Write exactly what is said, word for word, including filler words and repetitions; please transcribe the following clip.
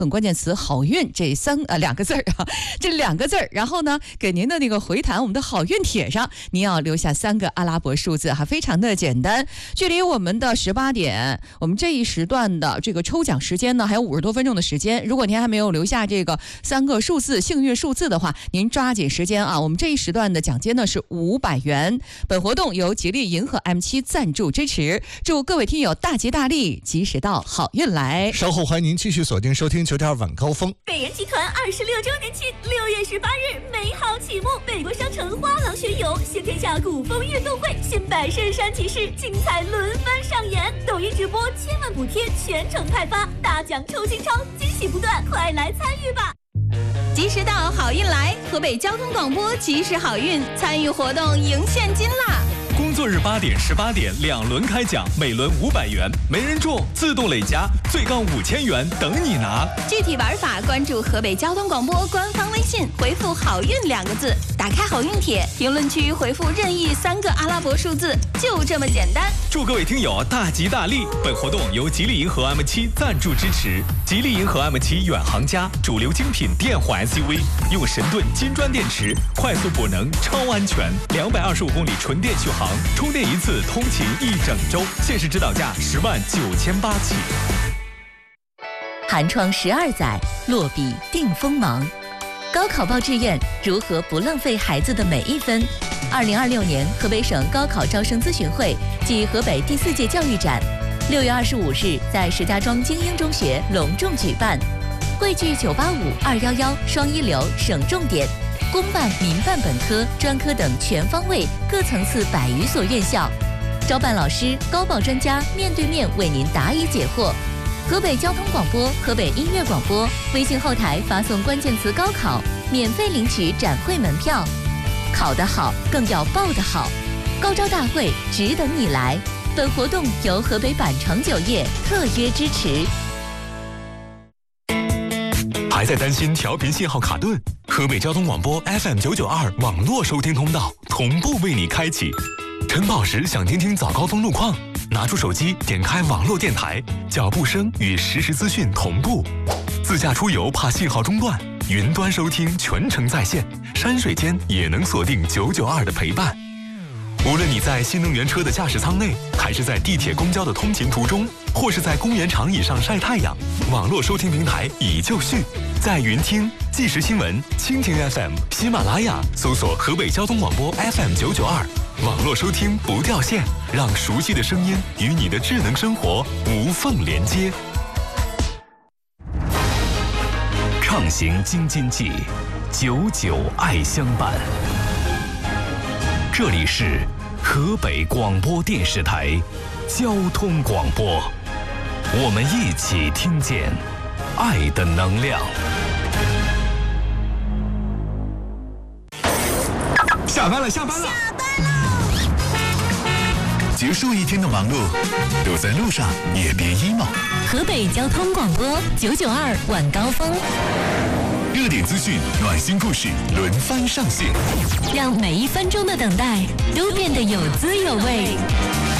本关键词好运这三呃两个字儿啊，这两个字儿，然后呢，给您的那个回弹我们的好运帖上，您要留下三个阿拉伯数字哈，非常的简单。距离我们的十八点，我们这一时段的这个抽奖时间呢，还有五十多分钟的时间。如果您还没有留下这个三个数字幸运数字的话，您抓紧时间啊！我们这一时段的奖金呢是五百元。本活动由吉利银河 M 七 赞助支持，祝各位听友大吉大利，吉时到，好运来。 稍后欢迎您继续锁定收听九点二晚高峰。 北人集团二十六周年庆，六月十八日美好启幕，北国商城花廊学游，先天下古风运动会，新百圣山骑士精彩轮番上演，抖音直播千万补贴全程派发，大奖抽金超，惊喜不断，快来参与吧！ 吉时到，好运来！河北交通广播吉时好运，参与活动赢现金啦！ 工作日八点、十八点两轮开奖，每轮五百元，没人中自动累加，最高五千元等你拿。 具体玩法关注河北交通广播官方微信，回复“好运”两个字，打开好运帖，评论区回复任意三个阿拉伯数字，就这么简单。 祝各位听友大吉大利！本活动由吉利银河 M 七 赞助支持。吉利银河 M 七 远航家，主流精品电混 S U V， 用神盾金砖电池，快速补能，超安全，两百二十五公里纯电续航。充电一次通勤一整周，限时指导价十万九千八起。 寒窗十二载，落笔定锋芒。高考报志愿，如何不浪费孩子的每一分？二零二六年河北省高考招生咨询会暨河北第四届教育展，六月二十五日在石家庄精英中学隆重举办，汇聚九八五、二一一、双一流、省重点、公办、民办本科、专科等全方位各层次百余所院校，招办老师、高报专家面对面为您答疑解惑。河北交通广播、河北音乐广播微信后台发送关键词“高考”，免费领取展会门票。考得好，更要报得好。高招大会只等你来。本活动由河北百城酒业特约支持。 还在担心调频信号卡顿？河北交通广播 F M 九九二网络收听通道同步为你开启。晨跑时想听听早高峰路况，拿出手机点开网络电台，脚步声与实时资讯同步。自驾出游怕信号中断，云端收听全程在线，山水间也能锁定九九二的陪伴。无论你在新能源车的驾驶舱内，还是在地铁公交的通勤途中，或是在公园长椅上晒太阳，网络收听平台已就绪。在云听、即时新闻、蜻蜓 F M、喜马拉雅搜索河北交通广播 F M 九九二，网络收听不掉线，让熟悉的声音与你的智能生活无缝连接。畅行京津冀，久久爱相伴。这里是河北广播电视台交通广播，我们一起听见爱的能量。 下班了，下班了， 下班喽！ 结束一天的忙碌，都在路上也别 emo。 河北交通广播九九二晚高峰， 热点资讯、暖心故事轮番上线， 让每一分钟的等待都变得有滋有味。